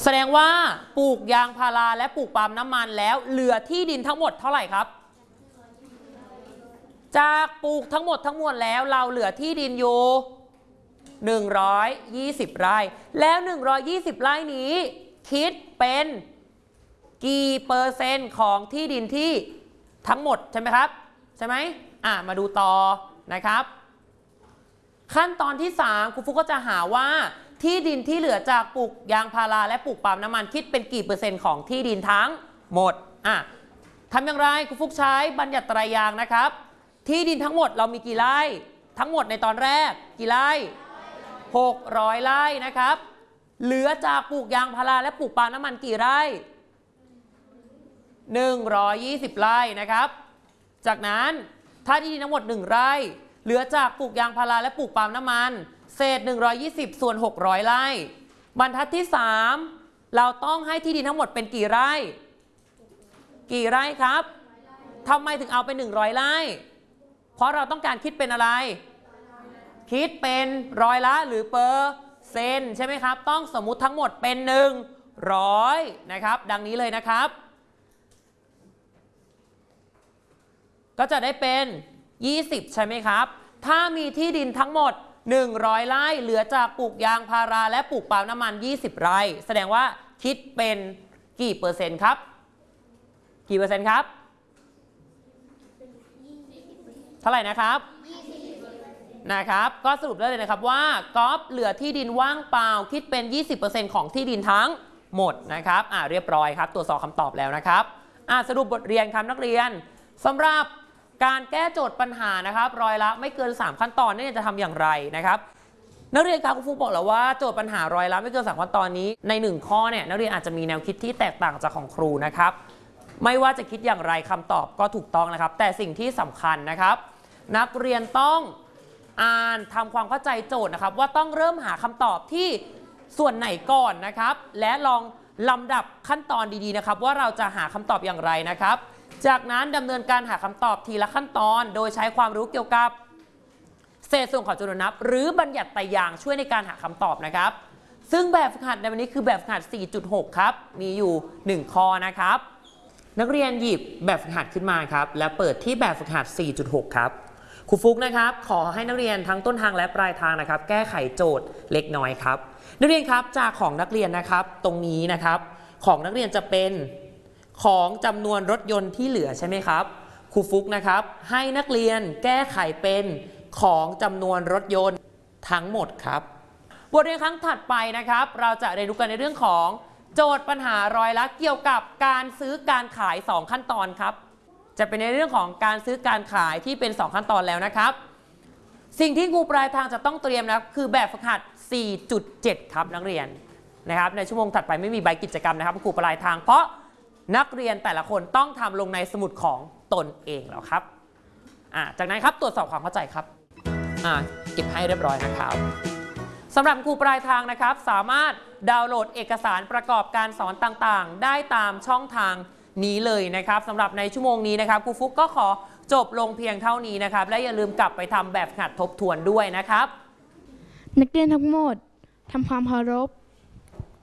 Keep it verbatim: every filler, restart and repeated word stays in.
แสดงว่าปลูกยางพาราและปลูกปาล์มน้ำมันแล้วเหลือที่ดินทั้งหมดเท่าไหร่ครับจากปลูกทั้งหมดทั้งมวลแล้วเราเหลือที่ดินอยู่หนึ่งร้อยยี่สิบไร่แล้วหนึ่งร้อยยี่สิบไร่นี้คิดเป็นกี่เปอร์เซ็นต์ของที่ดินที่ทั้งหมดใช่ไหมครับใช่ไหมอ่ะมาดูต่อนะครับขั้นตอนที่สามครูฟุกก็จะหาว่าที่ดินที่เหลือจากปลูกยางพาราและปลูกปาล์มน้ำมันคิดเป็นกี่เปอร์เซ็นต์ของที่ดินทั้งหมดอ่ะทำอย่างไรครูฟุกใช้บัญญัติไตรยางค์นะครับที่ดินทั้งหมดเรามีกี่ไร่ทั้งหมดในตอนแรกกี่ไร่หกร้อยไร่นะครับเหลือจากปลูกยางพาราและปลูกปาล์มน้ำมันกี่ไร่หนึ่งร้อยยี่สิบไร่นะครับจากนั้นถ้าที่ดินทั้งหมดหนึ่งไร่เหลือจากปลูกยางพาราและปลูกปาล์มน้ำมันเศษหนึ่งร้อยยี่สิบส่วนหกร้อยไร่บรรทัดที่สามเราต้องให้ที่ดินทั้งหมดเป็นกี่ไร่กี่ไร่ครับทำไมถึงเอาเป็นหนึ่งร้อยไร่เพราะเราต้องการคิดเป็นอะไรคิดเป็นร้อยละหรือเปอร์เซ็นต์ใช่ไหมครับต้องสมมุติทั้งหมดเป็นหนึ่งร้อยนะครับดังนี้เลยนะครับก็จะได้เป็นยี่สิบใช่ไหมครับถ้ามีที่ดินทั้งหมดหนึ่งร้อยไร่เหลือจากปลูกยางพาราและปลูกปาล์มน้ำมันยี่สิบไร่แสดงว่าคิดเป็นกี่เปอร์เซ็นต์ครับกี่เปอร์เซ็นต์ครับเท่าไหร่นะครับนะครับก็สรุปได้เลยนะครับว่ากอล์ฟเหลือที่ดินว่างเปล่าคิดเป็น ยี่สิบเปอร์เซ็นต์ ของที่ดินทั้งหมดนะครับอ่าเรียบร้อยครับตรวจสอบคำตอบแล้วนะครับอ่าสรุปบทเรียนครับนักเรียนสำหรับการแก้โจทย์ปัญหานะครับร้อยละไม่เกินสามขั้นตอนนี่จะทำอย่างไรนะครับนักเรียนครับครูฟุกบอกแล้วว่าโจทย์ปัญหาร้อยละไม่เกินสามขั้นตอนนี้ในหนึ่งข้อเนี่ยนักเรียนอาจจะมีแนวคิดที่แตกต่างจากของครูนะครับไม่ว่าจะคิดอย่างไรคำตอบก็ถูกต้องนะครับแต่สิ่งที่สำคัญนะครับนักเรียนต้องอ่านทำความเข้าใจโจทย์นะครับว่าต้องเริ่มหาคำตอบที่ส่วนไหนก่อนนะครับและลองลำดับขั้นตอนดีๆนะครับว่าเราจะหาคำตอบอย่างไรนะครับจากนั้นดำเนินการหาคำตอบทีละขั้นตอนโดยใช้ความรู้เกี่ยวกับเศษส่วนของจำนวนนับหรือบัญญัติไตรยางค์ช่วยในการหาคำตอบนะครับซึ่งแบบฝึกหัดในวันนี้คือแบบฝึกหัด สี่จุดหก ครับมีอยู่หนึ่งข้อนะครับนักเรียนหยิบแบบฝึกหัดขึ้นมาครับและเปิดที่แบบฝึกหัด สี่จุดหก ครับครูฟุกนะครับขอให้นักเรียนทั้งต้นทางและปลายทางนะครับแก้ไขโจทย์เล็กน้อยครับนักเรียนครับจากของนักเรียนนะครับตรงนี้นะครับของนักเรียนจะเป็นของจำนวนรถยนต์ที่เหลือใช่ไหมครับครูฟุกนะครับให้นักเรียนแก้ไขเป็นของจำนวนรถยนต์ทั้งหมดครับบทเรียนครั้งถัดไปนะครับเราจะเรียนรู้กันในเรื่องของโจทย์ปัญหาร้อยละเกี่ยวกับการซื้อการขายสองขั้นตอนครับจะเป็นในเรื่องของการซื้อการขายที่เป็นสองขั้นตอนแล้วนะครับสิ่งที่ครูปลายทางจะต้องเตรียมนะคือแบบฝึกหัด สี่จุดเจ็ด ครับนักเรียนนะครับในชั่วโมงถัดไปไม่มีใบกิจกรรมนะครับครูปลายทางเพราะนักเรียนแต่ละคนต้องทำลงในสมุดของตนเองแล้วครับอ่าจากนั้นครับตรวจสอบความเข้าใจครับอ่าเก็บให้เรียบร้อยนะครับสำหรับครูปลายทางนะครับสามารถดาวน์โหลดเอกสารประกอบการสอนต่างๆได้ตามช่องทางนี้เลยนะครับสำหรับในชั่วโมงนี้นะครับครูฟุกก็ขอจบลงเพียงเท่านี้นะครับและอย่าลืมกลับไปทำแบบฝึกหัดทบทวนด้วยนะครับนักเรียนทั้งหมดทำความเคารพ